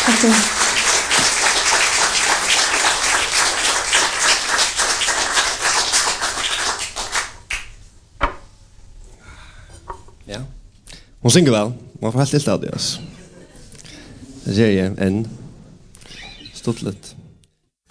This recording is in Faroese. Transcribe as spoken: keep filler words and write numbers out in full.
Ja. Hon synger väl. Man får helt stilt av det. Det ser jag en. Stort lätt.